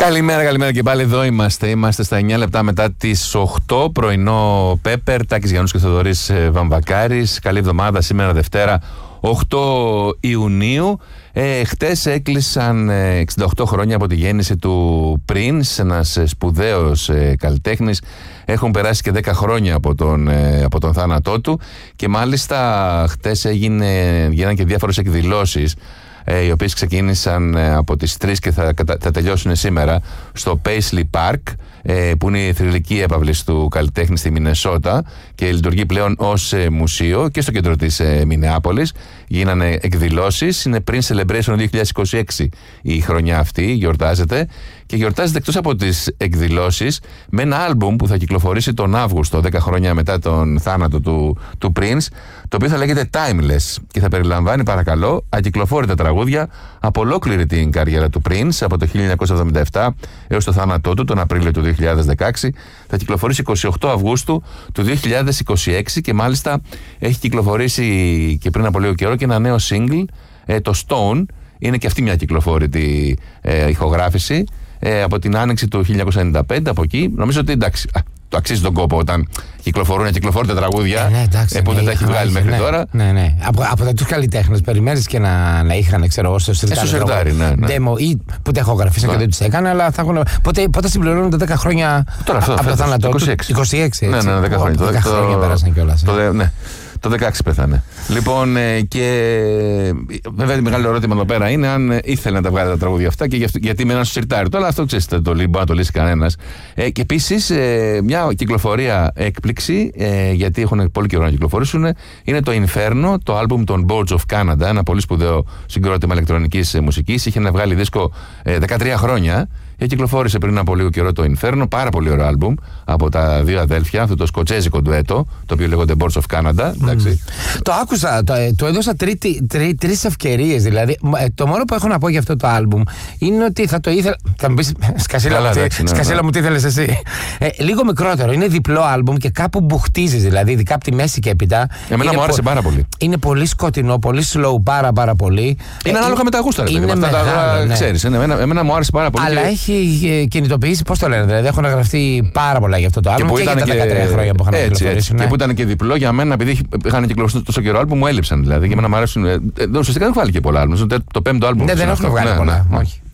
Καλημέρα και πάλι εδώ είμαστε. Είμαστε στα 9 λεπτά μετά τις 8. Πρωινό Πέπερ, Τάκης Γιαννούς και Θοδωρής Βαμβακάρης. Καλή εβδομάδα, σήμερα Δευτέρα 8 Ιουνίου. Χτες έκλεισαν 68 χρόνια από τη γέννηση του Prince, ένας σπουδαίος καλλιτέχνης. Έχουν περάσει και 10 χρόνια από τον θάνατό του και μάλιστα χτες γίνανε και διάφορες εκδηλώσεις, οι οποίες ξεκίνησαν από τις 3 και θα τελειώσουν σήμερα στο Paisley Park, που είναι η θρυλική έπαυλη του καλλιτέχνη στη Μινεσότα και λειτουργεί πλέον ως μουσείο, και στο κέντρο της Μινεάπολης γίνανε εκδηλώσεις. Είναι Prince Celebration 2026 η χρονιά αυτή, γιορτάζεται, και γιορτάζεται εκτός από τις εκδηλώσεις με ένα άλμπουμ που θα κυκλοφορήσει τον Αύγουστο, 10 χρόνια μετά τον θάνατο του Prince, το οποίο θα λέγεται Timeless και θα περιλαμβάνει, παρακαλώ, ακυκλοφόρητα τραγούδια από ολόκληρη την καριέρα του Prince από το 1977 έως το θάνατό του τον Απρίλιο του 2016. Θα κυκλοφορήσει 28 Αυγούστου του 2026 και μάλιστα έχει κυκλοφορήσει και πριν από λίγο καιρό και ένα νέο single, το Stone. Είναι και αυτή μια κυκλοφόρητη ηχογράφηση από την άνοιξη του 1995. Από εκεί νομίζω ότι εντάξει, το αξίζει τον κόπο όταν κυκλοφορούν τραγούδια που δεν τα έχει βγάλει μέχρι τώρα. Ναι. Από τους καλλιτέχνες περιμένεις και να είχαν, ξέρω εγώ, στο σιρτάρι, demo ή που τα εχογραφήσαν και δεν τους έκανε, αλλά θα έχουν. Πότε συμπληρώνουν τα 10 χρόνια από το θάνατο του? 26. Ναι, 10 χρόνια. 10 χρόνια πέρασαν κιόλας. Το 16 πέθανε. Λοιπόν, και βέβαια το μεγάλο ερώτημα εδώ πέρα είναι αν ήθελε να τα βγάλει τα τραγούδια αυτά και γιατί με ένα σιρτάρι. Τώρα αυτό ξέρετε, μπορεί να το λύσει κανένας. Και επίσης μια κυκλοφορία έκπληξη, γιατί έχουν πολύ καιρό να κυκλοφορήσουν, είναι το Inferno, το άλμπουμ των Boards of Canada, ένα πολύ σπουδαίο συγκρότημα ηλεκτρονικής μουσικής. Είχε να βγάλει δίσκο 13 χρόνια. Κυκλοφόρησε πριν από λίγο καιρό το Inferno, πάρα πολύ ωραίο άλμπουμ από τα δύο αδέλφια, αυτό το σκοτσέζικο ντουέτο, το οποίο λέγονται Boards of Canada. Το άκουσα, το έδωσα τρεις ευκαιρίες. Δηλαδή, το μόνο που έχω να πω για αυτό το άλμπουμ είναι ότι θα το ήθελα. Θα μου πεις, σκασίλα μου, τι ήθελες εσύ? Λίγο μικρότερο, είναι διπλό άλμπουμ και κάπου μπουχτίζεις, δηλαδή, ειδικά από τη μέση και έπειτα. Εμένα μου άρεσε πάρα πολύ. Είναι πολύ σκοτεινό, πολύ slow, πάρα πολύ. Είναι ανάλογα με τα γούστα, ξέρεις. Εμένα μου άρεσε πάρα πολύ. Αλλά έχει κινητοποιήσει, πώς το λένε, δηλαδή έχουν γραφτεί πάρα πολλά για αυτό το άλμπουμ και για τα 13 χρόνια που είχαν κυκλοφορήσει. Και που ήταν και διπλό για μένα, επειδή είχαν κυκλοφορήσει τόσο καιρό άλμπουμ, μου έλειψαν δηλαδή. Και εμένα μου αρέσουν. Ουσιαστικά δεν έχω βάλει και πολλά άλμπουμ. Το 5ο άλμπουμ. Δεν έχουν βγάλει πολλά. Όχι.